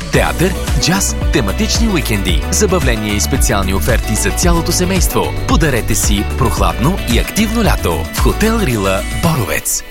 Театър, джаз, тематични уикенди, забавления и специални оферти за цялото семейство. Подарете си прохладно и активно лято в Хотел Рила Боровец.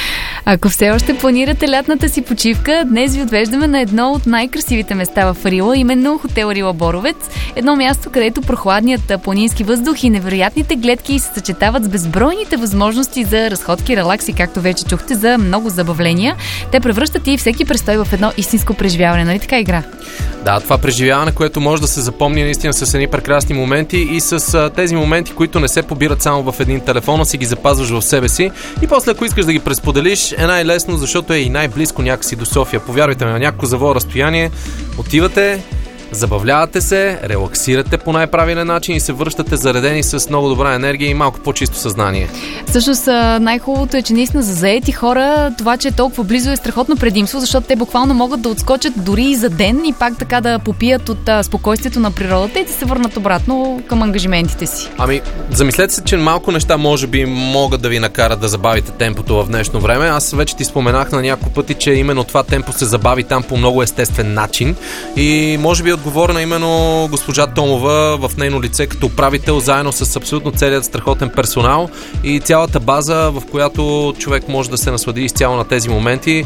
Ако все още планирате лятната си почивка, днес ви отвеждаме на едно от най-красивите места в Рила, именно Хотел Рила Боровец. Едно място, където прохладният планински въздух и невероятните гледки се съчетават с безбройните възможности за разходки, релакси, както вече чухте, за много забавления. Те превръщат и всеки престой в едно истинско преживяване, нали така, Игра? Да, това преживяване, което може да се запомни наистина с едни прекрасни моменти и с тези моменти, които не се побират само в един телефон, а си ги запазваш в себе си. И после, ако искаш да ги пресподелиш, е най-лесно, защото е и най-близко някакси до София. Повярвайте ме, на някакво завое разстояние отивате, забавлявате се, релаксирате по най-правилен начин и се връщате заредени с много добра енергия и малко по-чисто съзнание. Всъщност най-хубавото е, че наистина за заети хора това, че е толкова близо, е страхотно предимство, защото те буквално могат да отскочат дори и за ден и пак така да попият от спокойствието на природата и да се върнат обратно към ангажиментите си. Ами, замислете се, че малко неща може би могат да ви накарат да забавите темпото в днешно време. Аз вече ти споменах на няколко пъти, че именно това темпо се забави там по много естествен начин и може би отговорна именно госпожа Томова в нейно лице като управител, заедно с абсолютно целият страхотен персонал и цялата база, в която човек може да се наслади изцяло на тези моменти.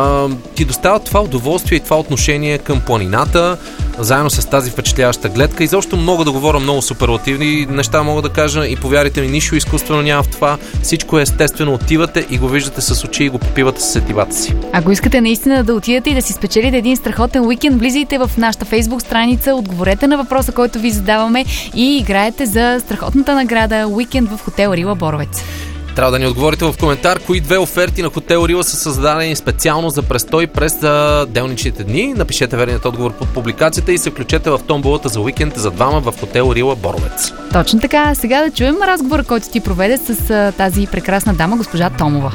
Ти достава това удоволствие и това отношение към планината, заедно с тази впечатляваща гледка. И защо мога да говоря много суперлативни неща, мога да кажа и повярите ми, нищо изкуствено няма в това. Всичко е естествено, отивате и го виждате с очи и го попивате с сетивата си. Ако искате наистина да отидете и да си спечелите един страхотен уикенд, влизайте в нашата Фейсбук страница, отговорете на въпроса, който ви задаваме и играете за страхотната награда уикенд в Хотел Рила Боровец. Трябва да ни отговорите в коментар кои две оферти на Хотел Рила са създадени специално за престой през делничните дни. Напишете верният отговор под публикацията и се включете в томболата за уикенд за двама в Хотел Рила Боровец. Точно така. Сега да чуем разговора, който ти проведе с тази прекрасна дама, госпожа Томова.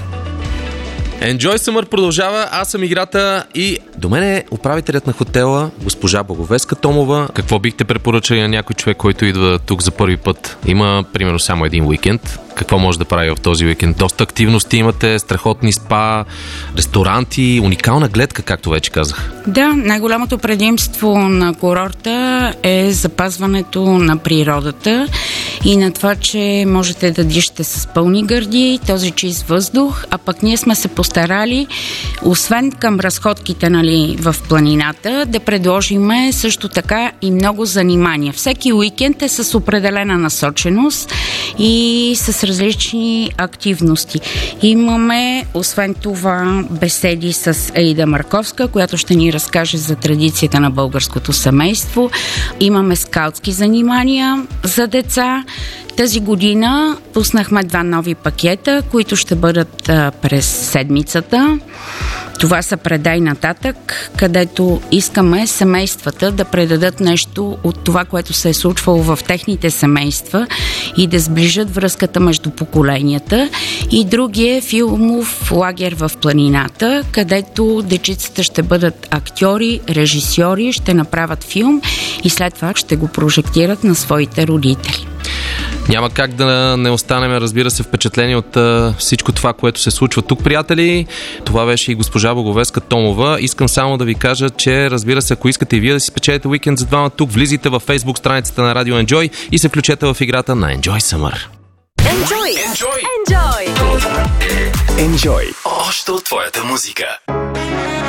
Enjoy Summer продължава, аз съм Играта и до мен е управителят на хотела, госпожа Благовеска Томова. Какво бихте препоръчали на някой човек, който идва тук за първи път? Има, примерно, само един уикенд. Какво може да прави в този уикенд? Доста активности имате, страхотни спа, ресторанти, уникална гледка, както вече казах. Да, най-голямото предимство на курорта е запазването на природата и на това, че можете да дишате с пълни гърди, този чист въздух, а пък ние сме се постарали, освен към разходките, нали, в планината, да предложиме също така и много занимания. Всеки уикенд е с определена насоченост и с различни активности. Имаме, освен това, беседи с Аида Марковска, която ще ни разкаже за традицията на българското семейство. Имаме скаутски занимания за деца. Тази година пуснахме 2 нови пакета, които ще бъдат през седмицата. Това са Предай нататък, където искаме семействата да предадат нещо от това, което се е случвало в техните семейства и да сближат връзката между поколенията. И другия е филмов лагер в планината, където дечицата ще бъдат актьори, режисьори, ще направят филм и след това ще го прожектират на своите родители. Няма как да не останем, разбира се, впечатлени от всичко това, което се случва тук, приятели. Това беше и госпожа Благовеска Томова. Искам само да ви кажа, че, разбира се, ако искате и вие да си спечелите уикенд за двама тук, влизайте във Facebook страницата на Радио Enjoy и се включете в играта на Enjoy Summer. Enjoy! Enjoy! Enjoy! Enjoy! Още от твоята музика.